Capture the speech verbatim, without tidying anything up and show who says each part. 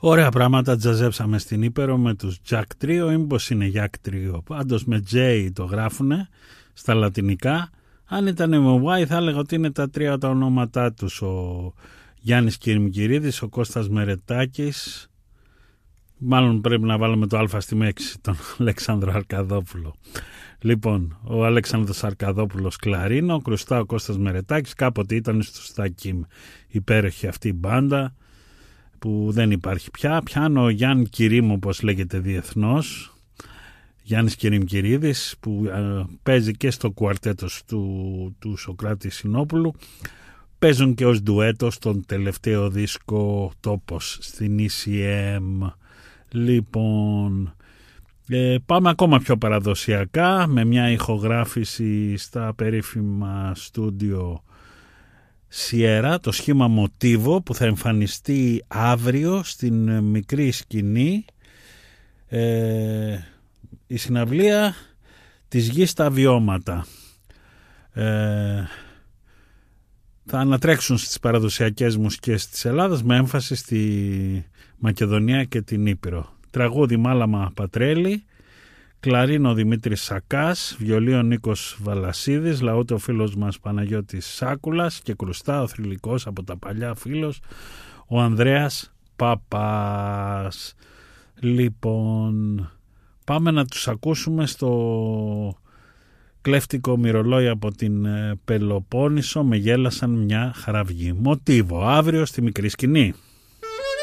Speaker 1: Ωραία πράγματα τζαζέψαμε στην Ήπειρο με τους Jack Trio ή μήπως είναι Jack Trio. Πάντως με J το γράφουνε στα λατινικά. Αν ήταν με Y θα έλεγα ότι είναι τα τρία τα ονόματά τους. Ο Γιάννης Κυριμκυρίδης, ο Κώστας Μερετάκης. Μάλλον πρέπει να βάλουμε το Α στη μέξη, τον Αλέξανδρο Αρκαδόπουλο. Λοιπόν, ο Αλέξανδρος Αρκαδόπουλος κλαρίνο, κρουστά ο Κώστας Μερετάκης. Κάποτε ήταν στο Στακίμ υπέροχη αυτή η μπάντα που δεν υπάρχει πια. Πιάνω ο Γιάννη Κυρίμου, όπως λέγεται διεθνώς, Γιάννης Κυριμκυρίδης, που ε, παίζει και στο κουαρτέτο του, του Σωκράτη Συνόπουλου. Παίζουν και ως ντουέτο στον τελευταίο δίσκο Τόπος στην ι σι εμ. Λοιπόν, ε, πάμε ακόμα πιο παραδοσιακά με μια ηχογράφηση στα περίφημα στούντιο Sierra, το σχήμα Μοτίβο, που θα εμφανιστεί αύριο στην μικρή σκηνή, ε, η συναυλία της Γης στα Βιώματα. Ε, θα ανατρέξουν στις παραδοσιακές μουσικές της Ελλάδας με έμφαση στη Μακεδονία και την Ήπειρο. Τραγούδι Μάλαμα Πατρέλη, κλαρίνο Δημήτρης Σακάς, βιολί ο Νίκος Βαλασίδης, λαούτε ο φίλος μας Παναγιώτης Σάκουλας και κρουστά ο θρυλικός από τα παλιά φίλος ο Ανδρέας Παπάς. Λοιπόν, πάμε να τους ακούσουμε στο κλέφτικο μυρολόι από την Πελοπόννησο, με γέλασαν μια χαραυγή. Μοτίβο, αύριο στη μικρή σκηνή.